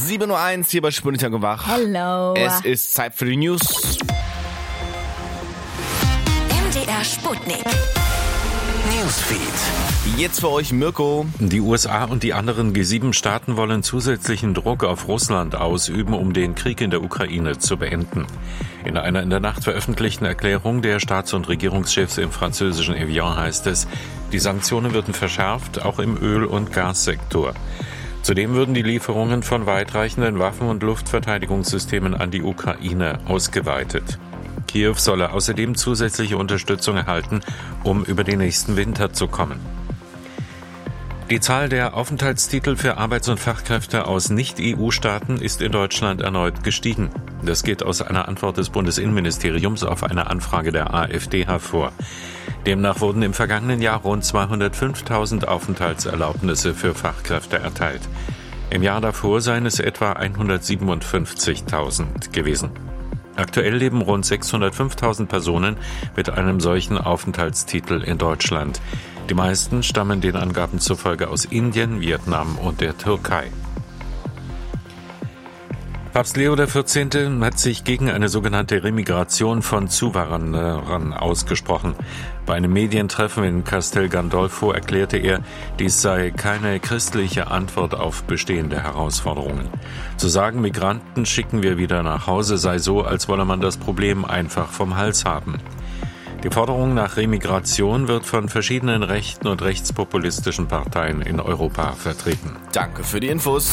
7.01 Uhr hier bei Sputnik gewach. Hello. Es ist Zeit für die News. MDR Sputnik. Newsfeed. Jetzt für euch Mirko. Die USA und die anderen G7-Staaten wollen zusätzlichen Druck auf Russland ausüben, um den Krieg in der Ukraine zu beenden. In einer in der Nacht veröffentlichten Erklärung der Staats- und Regierungschefs im französischen Evian heißt es, die Sanktionen würden verschärft, auch im Öl- und Gassektor. Zudem würden die Lieferungen von weitreichenden Waffen- und Luftverteidigungssystemen an die Ukraine ausgeweitet. Kiew solle außerdem zusätzliche Unterstützung erhalten, um über den nächsten Winter zu kommen. Die Zahl der Aufenthaltstitel für Arbeits- und Fachkräfte aus Nicht-EU-Staaten ist in Deutschland erneut gestiegen. Das geht aus einer Antwort des Bundesinnenministeriums auf eine Anfrage der AfD hervor. Demnach wurden im vergangenen Jahr rund 205.000 Aufenthaltserlaubnisse für Fachkräfte erteilt. Im Jahr davor seien es etwa 157.000 gewesen. Aktuell leben rund 605.000 Personen mit einem solchen Aufenthaltstitel in Deutschland. Die meisten stammen den Angaben zufolge aus Indien, Vietnam und der Türkei. Papst Leo XIV. Hat sich gegen eine sogenannte Remigration von Zuwanderern ausgesprochen. Bei einem Medientreffen in Castel Gandolfo erklärte er, dies sei keine christliche Antwort auf bestehende Herausforderungen. Zu sagen, Migranten schicken wir wieder nach Hause, sei so, als wolle man das Problem einfach vom Hals haben. Die Forderung nach Remigration wird von verschiedenen rechten und rechtspopulistischen Parteien in Europa vertreten. Danke für die Infos.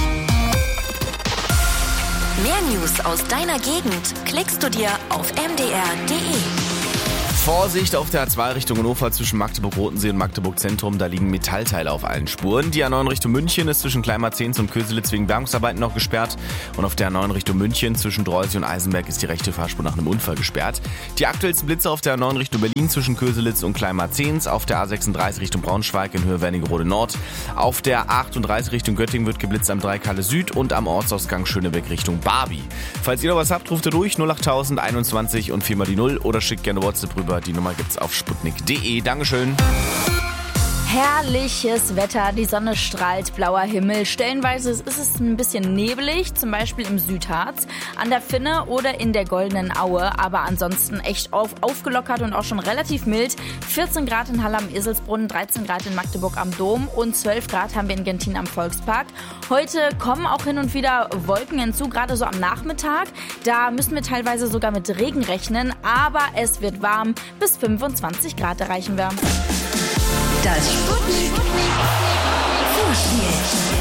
Mehr News aus deiner Gegend klickst du dir auf mdr.de. Vorsicht auf der A2 Richtung Hannover zwischen Magdeburg-Rotensee und Magdeburg-Zentrum. Da liegen Metallteile auf allen Spuren. Die A9 Richtung München ist zwischen Kleinmarzens und Köselitz wegen Bergungsarbeiten noch gesperrt. Und auf der A9 Richtung München zwischen Dreusee und Eisenberg ist die rechte Fahrspur nach einem Unfall gesperrt. Die aktuellsten Blitze auf der A9 Richtung Berlin zwischen Köselitz und Kleinmarzens. Auf der A36 Richtung Braunschweig in Höhe Wernigerode Nord. Auf der A38 Richtung Göttingen wird geblitzt am Dreikalle Süd und am Ortsausgang Schönebeck Richtung Barbie. Falls ihr noch was habt, ruft ihr durch 08000 21 und 4 mal die 0 oder schickt gerne WhatsApp rüber. Die Nummer gibt's auf sputnik.de. Dankeschön. Herrliches Wetter, die Sonne strahlt, blauer Himmel. Stellenweise ist es ein bisschen nebelig, zum Beispiel im Südharz, an der Finne oder in der Goldenen Aue. Aber ansonsten echt aufgelockert und auch schon relativ mild. 14 Grad in Halle am Eselsbrunnen, 13 Grad in Magdeburg am Dom und 12 Grad haben wir in Gentin am Volkspark. Heute kommen auch hin und wieder Wolken hinzu, gerade so am Nachmittag. Da müssen wir teilweise sogar mit Regen rechnen, aber es wird warm. Bis 25 Grad erreichen wir. Das Sputnik Vorspiel.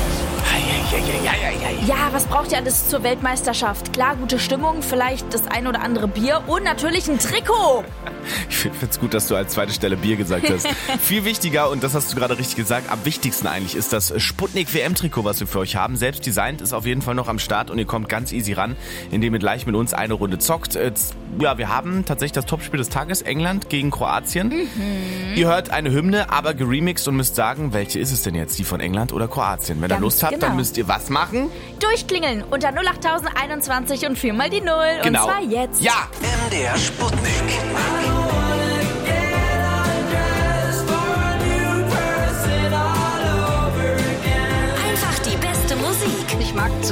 Ja, was braucht ihr alles zur Weltmeisterschaft? Klar, gute Stimmung, vielleicht das ein oder andere Bier und natürlich ein Trikot. Ich finde es gut, dass du als zweite Stelle Bier gesagt hast. Viel wichtiger, und das hast du gerade richtig gesagt, am wichtigsten eigentlich ist das Sputnik WM-Trikot, was wir für euch haben. Selbst designt, ist auf jeden Fall noch am Start und ihr kommt ganz easy ran, indem ihr gleich mit uns eine Runde zockt. Ja, wir haben tatsächlich das Topspiel des Tages, England gegen Kroatien. Ihr hört eine Hymne, aber geremixed und müsst sagen, welche ist es denn jetzt, die von England oder Kroatien? Wenn ihr Lust habt, dann müsst ihr was machen? Durchklingeln unter 08021 und 4 mal die 0. Genau. Und zwar jetzt. Ja! MDR Sputnik. Einfach die beste Musik. Ich mag